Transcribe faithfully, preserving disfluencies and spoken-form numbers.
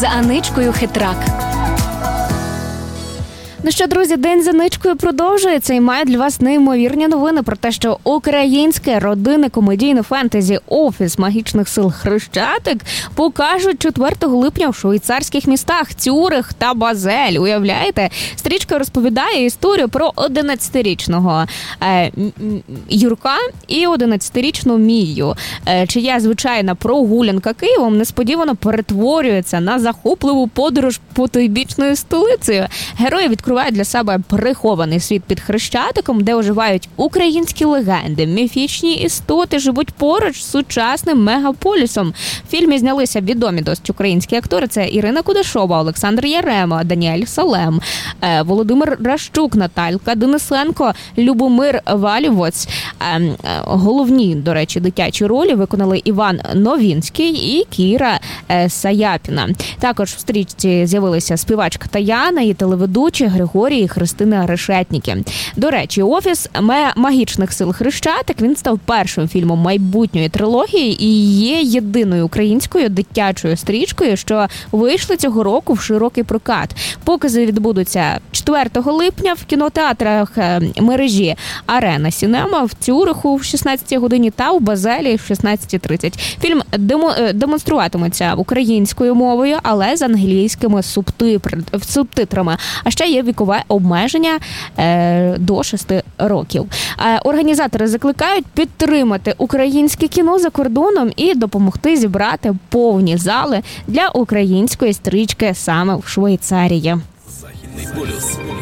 за Аничкою Хитрак. Ну що, друзі, День за Аничкою продовжується і має для вас неймовірні новини про те, що українське родинне комедійне фентезі «Офіс магічних сил Хрещатик» покажуть четвертого липня в швейцарських містах Цюрих та Базель. Уявляєте? Стрічка розповідає історію про одинадцятирічного е, Юрка і одинадцятирічну Мію, е, чия звичайна прогулянка Києвом несподівано перетворюється на захопливу подорож потойбічною столицею. Герої відкривають для себе прихований світ під Хрещатиком, де оживають українські легенди, міфічні істоти живуть поруч з сучасним мегаполісом. В фільмі знялися відомі досить українські актори. Це Ірина Кудашова, Олександр Ярема, Даніель Салем, Володимир Ращук, Наталька Денисенко, Любомир Валівоць. Головні, до речі, дитячі ролі виконали Іван Новінський і Кіра Саяпіна. Також в стрічці з'явилися співачка Таяна і телеведучі Григорій і Христина Решетніки. До речі, «Офіс магічних сил Хрещатик» він став першим фільмом майбутньої трилогії і є єдиною українською дитячою стрічкою, що вийшли цього року в широкий прокат. Покази відбудуться четвертого липня в кінотеатрах мережі «Арена Сінема», в Цюриху в шістнадцятій годині та у Базелі в шістнадцятій тридцять. Фільм демонструватиметься українською мовою, але з англійськими субтитрами. А ще є вікове обмеження е, до шести років. Е, організатори закликають підтримати українське кіно за кордоном і допомогти зібрати повні зали для української стрічки саме в Швейцарії. Західний полюс.